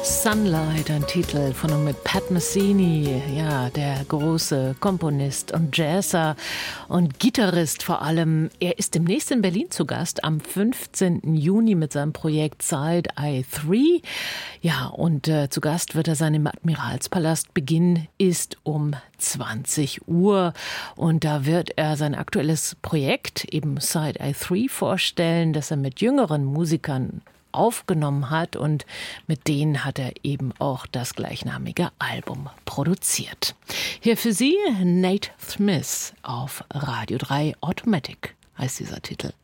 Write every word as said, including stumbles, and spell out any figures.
Sunlight, ein Titel von und mit Pat Messini, ja, der große Komponist und Jazzer und Gitarrist vor allem. Er ist demnächst in Berlin zu Gast am fünfzehnten Juni mit seinem Projekt Side Eye drei. Ja, und äh, zu Gast wird er sein im Admiralspalast. Beginn ist um zwanzig Uhr und da wird er sein aktuelles Projekt, eben Side Eye drei, vorstellen, das er mit jüngeren Musikern aufgenommen hat, und mit denen hat er eben auch das gleichnamige Album produziert. Hier für Sie Nate Smith auf Radio drei. Automatic heißt dieser Titel.